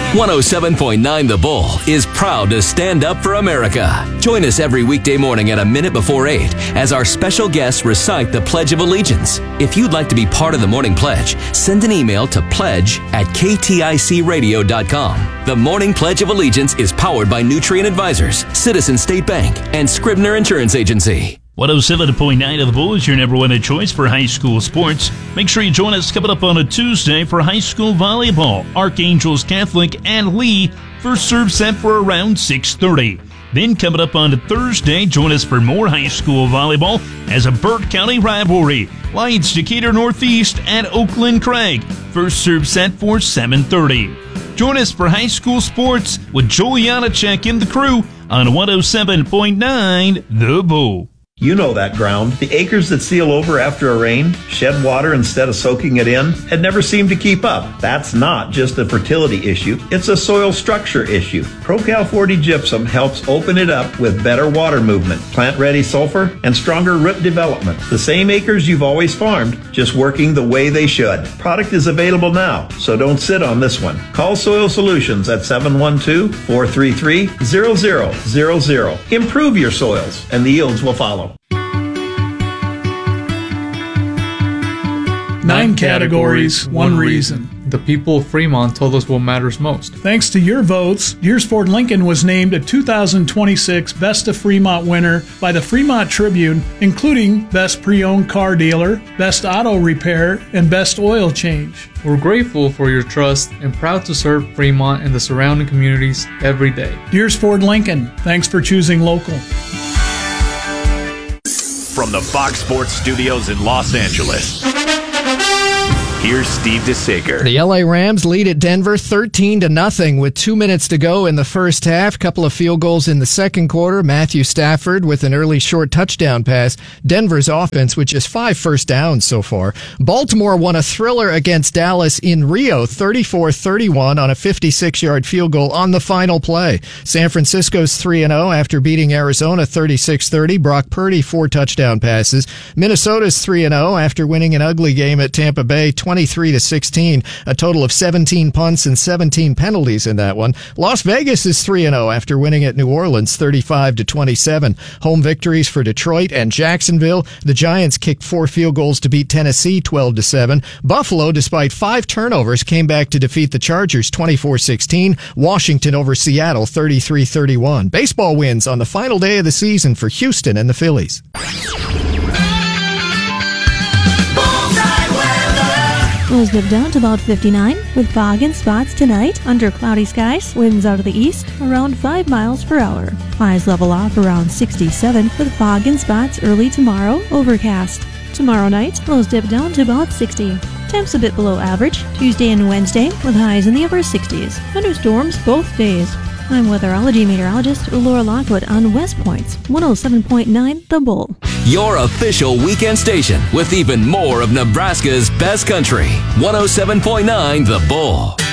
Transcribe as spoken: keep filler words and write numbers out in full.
one oh seven point nine The Bull is proud to stand up for America. Join us every weekday morning at a minute before eight as our special guests recite the Pledge of Allegiance. If you'd like to be part of the Morning Pledge, send an email to pledge at k t i c radio dot com. The Morning Pledge of Allegiance is powered by Nutrient Advisors, Citizen State Bank, and Scribner Insurance Agency. one oh seven point nine of The Bull is your number one choice for high school sports. Make sure you join us coming up on a Tuesday for high school volleyball. Archangels Catholic and Lee first serve set for around six thirty. Then coming up on a Thursday, join us for more high school volleyball as a Burt County rivalry. Lions Decatur Northeast and Oakland Craig first serve set for seven thirty. Join us for high school sports with Joel Janacek and the crew on one oh seven point nine The Bull. You know that ground. The acres that seal over after a rain, shed water instead of soaking it in, and never seem to keep up. That's not just a fertility issue. It's a soil structure issue. ProCal forty Gypsum helps open it up with better water movement, plant-ready sulfur, and stronger root development. The same acres you've always farmed, just working the way they should. Product is available now, so don't sit on this one. Call Soil Solutions at seven one two, four three three, zero zero zero zero. Improve your soils, and the yields will follow. Nine categories, one reason. The people of Fremont told us what matters most. Thanks to your votes, Deers Ford Lincoln was named a two thousand twenty-six Best of Fremont winner by the Fremont Tribune, including Best Pre-Owned Car Dealer, Best Auto Repair, and Best Oil Change. We're grateful for your trust and proud to serve Fremont and the surrounding communities every day. Deers Ford Lincoln, thanks for choosing local. From the Fox Sports Studios in Los Angeles, here's Steve DeSager. The L A Rams lead at Denver thirteen to nothing with two minutes to go in the first half. Couple of field goals in the second quarter. Matthew Stafford with an early short touchdown pass. Denver's offense with just five first downs so far. Baltimore won a thriller against Dallas in Rio, thirty-four thirty-one on a fifty-six-yard field goal on the final play. San Francisco's three and oh after beating Arizona thirty-six thirty. Brock Purdy, four touchdown passes. Minnesota's three and oh after winning an ugly game at Tampa Bay, twenty-three to sixteen, a total of seventeen punts and seventeen penalties in that one. Las Vegas is three and oh after winning at New Orleans thirty-five to twenty-seven. Home victories for Detroit and Jacksonville. The Giants kicked four field goals to beat Tennessee twelve to seven. Buffalo, despite five turnovers, came back to defeat the Chargers twenty-four sixteen. Washington over Seattle thirty-three thirty-one. Baseball wins on the final day of the season for Houston and the Phillies. We'll dip down to about fifty-nine with fog and spots tonight. Under cloudy skies, winds out of the east around five miles per hour. Highs level off around sixty-seven with fog and spots early tomorrow, overcast. Tomorrow night, lows dip down to about sixty. Temps a bit below average Tuesday and Wednesday with highs in the upper sixties. Thunderstorms both days. I'm weatherology meteorologist Laura Lockwood on West Point's one oh seven point nine The Bull. Your official weekend station with even more of Nebraska's best country. one oh seven point nine The Bull.